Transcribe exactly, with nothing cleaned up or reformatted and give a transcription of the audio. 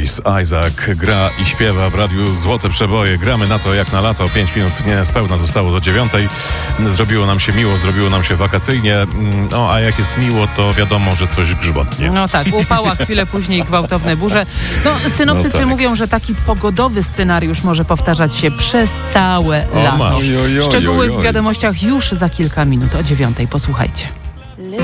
Chris Isaak gra i śpiewa w radiu Złote Przeboje. Gramy na to jak na lato. Pięć minut niespełna zostało do dziewiątej. Zrobiło nam się miło, zrobiło nam się wakacyjnie. No a jak jest miło, to wiadomo, że coś grzmotnie. No tak, upała, chwilę później gwałtowne burze. No synoptycy No tak. mówią, że taki pogodowy scenariusz może powtarzać się przez całe O, lato. masz. Szczegóły w wiadomościach już za kilka minut o dziewiątej. Posłuchajcie.